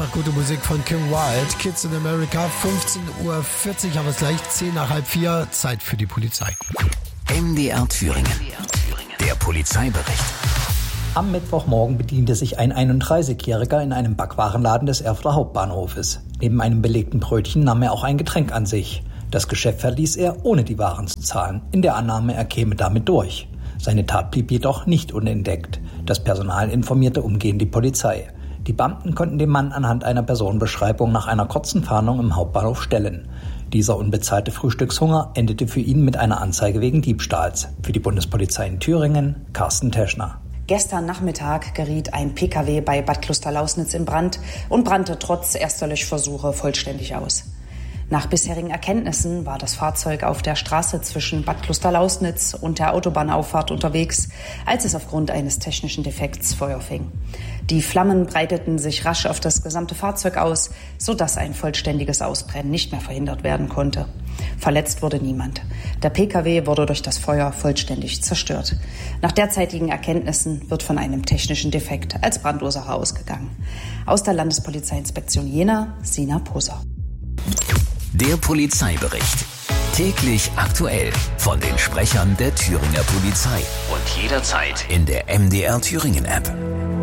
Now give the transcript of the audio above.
gute Musik von Kim Wilde, Kids in America, 15:40 Uhr, haben wir es gleich, 3:10, Zeit für die Polizei. MDR Thüringen, der Polizeibericht. Am Mittwochmorgen bediente sich ein 31-Jähriger in einem Backwarenladen des Erfurter Hauptbahnhofes. Neben einem belegten Brötchen nahm er auch ein Getränk an sich. Das Geschäft verließ er, ohne die Waren zu zahlen, in der Annahme, er käme damit durch. Seine Tat blieb jedoch nicht unentdeckt. Das Personal informierte umgehend die Polizei. Die Beamten konnten den Mann anhand einer Personenbeschreibung nach einer kurzen Fahndung im Hauptbahnhof stellen. Dieser unbezahlte Frühstückshunger endete für ihn mit einer Anzeige wegen Diebstahls. Für die Bundespolizei in Thüringen, Carsten Teschner. Gestern Nachmittag geriet ein Pkw bei Bad Klosterlausnitz in Brand und brannte trotz erster Löschversuche vollständig aus. Nach bisherigen Erkenntnissen war das Fahrzeug auf der Straße zwischen Bad Klosterlausnitz und der Autobahnauffahrt unterwegs, als es aufgrund eines technischen Defekts Feuer fing. Die Flammen breiteten sich rasch auf das gesamte Fahrzeug aus, sodass ein vollständiges Ausbrennen nicht mehr verhindert werden konnte. Verletzt wurde niemand. Der Pkw wurde durch das Feuer vollständig zerstört. Nach derzeitigen Erkenntnissen wird von einem technischen Defekt als Brandursache ausgegangen. Aus der Landespolizeiinspektion Jena, Sina Poser. Der Polizeibericht. Täglich aktuell von den Sprechern der Thüringer Polizei und jederzeit in der MDR Thüringen App.